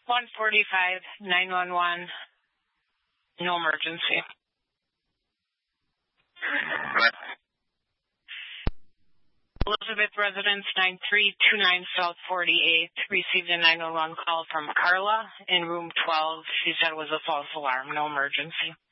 145, 911, no emergency. Elizabeth Residence 9329 South 48th received a 911 call from Carla in room 12. She said it was a false alarm, no emergency.